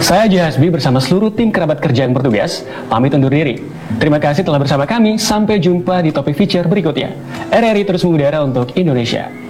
Saya Jahasbi bersama seluruh tim kerabat kerja yang bertugas, pamit undur diri. Terima kasih telah bersama kami, sampai jumpa di topik feature berikutnya. RRI terus mengudara untuk Indonesia.